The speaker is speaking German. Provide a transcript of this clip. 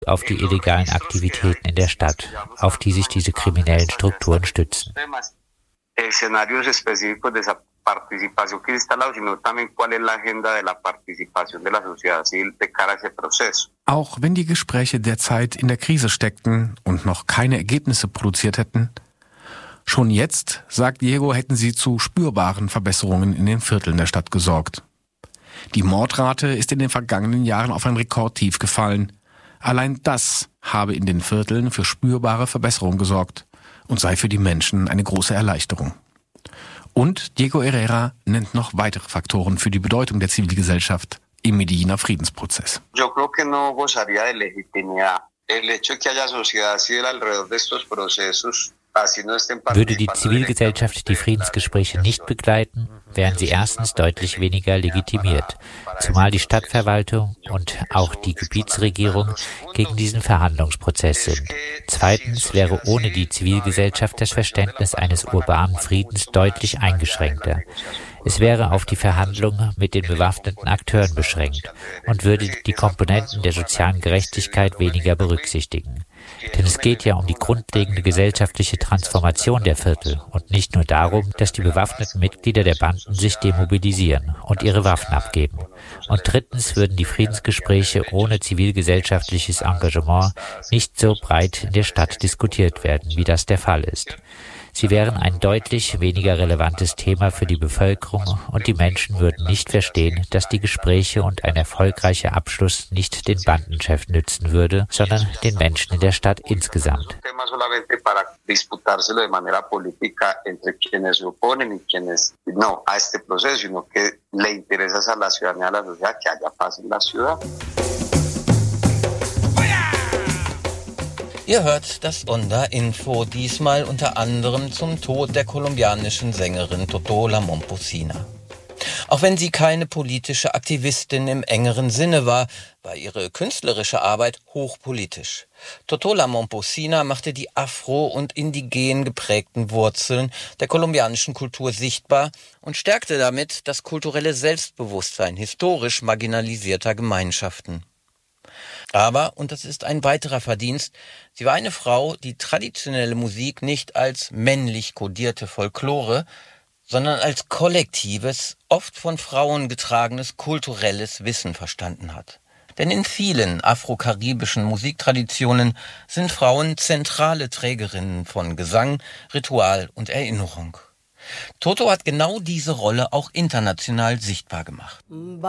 auf die illegalen Aktivitäten in der Stadt, auf die sich diese kriminellen Strukturen stützen. Participación que está instalado, sino también cuál es la agenda de la participación de la sociedad civil de cara a ese proceso. Auch wenn die Gespräche derzeit in der Krise steckten und noch keine Ergebnisse produziert hätten, schon jetzt, sagt Diego, hätten sie zu spürbaren Verbesserungen in den Vierteln der Stadt gesorgt. Die Mordrate ist in den vergangenen Jahren auf ein Rekordtief gefallen. Allein das habe in den Vierteln für spürbare Verbesserungen gesorgt und sei für die Menschen eine große Erleichterung. Und Diego Herrera nennt noch weitere Faktoren für die Bedeutung der Zivilgesellschaft im Medelliner Friedensprozess. Yo creo que no gozaría de legitimidad. El hecho de que haya sociedad civil alrededor de estos procesos. Würde die Zivilgesellschaft die Friedensgespräche nicht begleiten, wären sie erstens deutlich weniger legitimiert, zumal die Stadtverwaltung und auch die Gebietsregierung gegen diesen Verhandlungsprozess sind. Zweitens wäre ohne die Zivilgesellschaft das Verständnis eines urbanen Friedens deutlich eingeschränkter. Es wäre auf die Verhandlungen mit den bewaffneten Akteuren beschränkt und würde die Komponenten der sozialen Gerechtigkeit weniger berücksichtigen. Denn es geht ja um die grundlegende gesellschaftliche Transformation der Viertel und nicht nur darum, dass die bewaffneten Mitglieder der Banden sich demobilisieren und ihre Waffen abgeben. Und drittens würden die Friedensgespräche ohne zivilgesellschaftliches Engagement nicht so breit in der Stadt diskutiert werden, wie das der Fall ist. Sie wären ein deutlich weniger relevantes Thema für die Bevölkerung und die Menschen würden nicht verstehen, dass die Gespräche und ein erfolgreicher Abschluss nicht den Bandenchef nützen würde, sondern den Menschen in der Stadt insgesamt. Ihr hört das Onda-Info, diesmal unter anderem zum Tod der kolumbianischen Sängerin Totola Momposina. Auch wenn sie keine politische Aktivistin im engeren Sinne war, war ihre künstlerische Arbeit hochpolitisch. Totola Momposina machte die afro- und indigen geprägten Wurzeln der kolumbianischen Kultur sichtbar und stärkte damit das kulturelle Selbstbewusstsein historisch marginalisierter Gemeinschaften. Aber, und das ist ein weiterer Verdienst, sie war eine Frau, die traditionelle Musik nicht als männlich kodierte Folklore, sondern als kollektives, oft von Frauen getragenes kulturelles Wissen verstanden hat. Denn in vielen afrokaribischen Musiktraditionen sind Frauen zentrale Trägerinnen von Gesang, Ritual und Erinnerung. Toto hat genau diese Rolle auch international sichtbar gemacht.